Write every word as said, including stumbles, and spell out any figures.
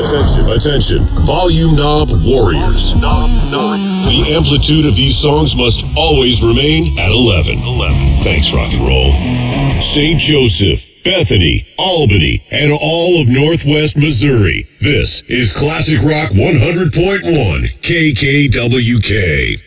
Attention, attention, volume knob warriors. The amplitude of these songs must always remain at eleven. Thanks, rock and roll. Saint Joseph, Bethany, Albany, and all of Northwest Missouri. This is Classic Rock one hundred point one K K W K.